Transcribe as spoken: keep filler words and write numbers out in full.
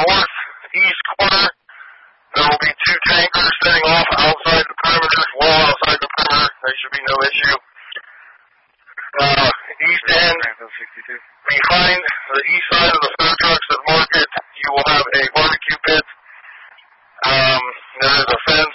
northeast corner, there will be two tankers setting off outside the perimeter, well outside the perimeter. There should be no issue. Uh, east end, behind the east side of the food trucks at Market, you will have a barbecue pit. Um, there is a fence